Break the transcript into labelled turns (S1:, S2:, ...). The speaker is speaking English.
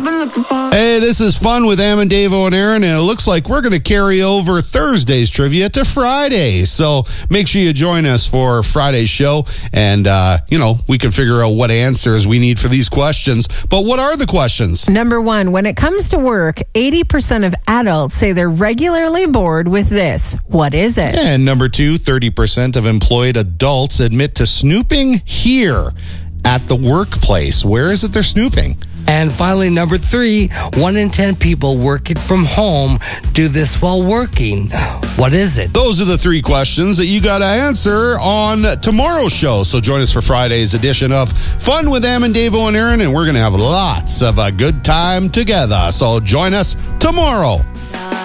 S1: been looking for.
S2: Hey, this is Fun with Am and Davo and Aaron, and it looks like we're going to carry over Thursday's trivia to Friday. So make sure you join us for Friday's show, and, we can figure out what answers we need for these questions. But what are the questions?
S3: Number one, when it comes to work, 80% of adults say they're regularly bored with this. What is it?
S2: And number two, 30% of employed adults admit to snooping here at the workplace. Where is it they're snooping?
S4: And finally, number three, 1 in 10 people working from home do this while working. What is it?
S2: Those are the three questions that you got to answer on tomorrow's show. So join us for Friday's edition of Fun with Am and Davo and Aaron, and we're going to have lots of a good time together. So join us tomorrow.